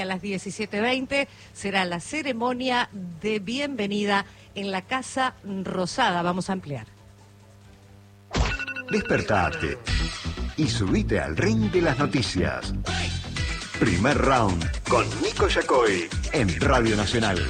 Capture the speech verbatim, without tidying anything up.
A las diecisiete veinte será la ceremonia de bienvenida en la Casa Rosada. Vamos a ampliar. Despertate y subite al ring de las noticias. Primer round con Nico Yacoy en Radio Nacional.